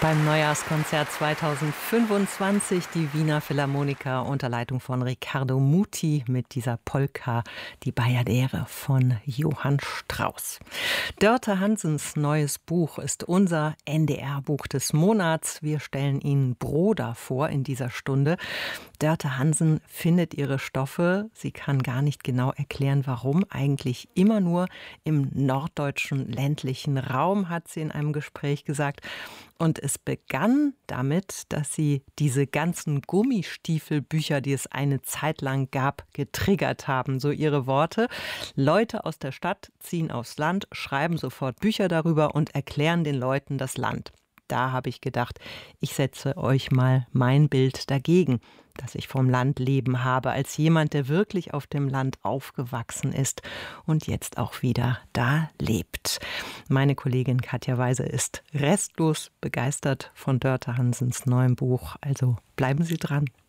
Beim Neujahrskonzert 2025 die Wiener Philharmoniker unter Leitung von Riccardo Muti mit dieser Polka, die Bajadere von Johann Strauss. Dörte Hansens neues Buch ist unser NDR-Buch des Monats. Wir stellen Ihnen Broda vor in dieser Stunde. Dörte Hansen findet ihre Stoffe. Sie kann gar nicht genau erklären, warum. Eigentlich immer nur im norddeutschen ländlichen Raum, hat sie in einem Gespräch gesagt. Und es begann damit, dass sie diese ganzen Gummistiefelbücher, die es eine Zeit lang gab, getriggert haben. So ihre Worte. Leute aus der Stadt ziehen aufs Land, schreiben sofort Bücher darüber und erklären den Leuten das Land. Da habe ich gedacht, ich setze euch mal mein Bild dagegen, das ich vom Landleben habe, als jemand, der wirklich auf dem Land aufgewachsen ist und jetzt auch wieder da lebt. Meine Kollegin Katja Weise ist restlos begeistert von Dörte Hansens neuem Buch, also bleiben Sie dran.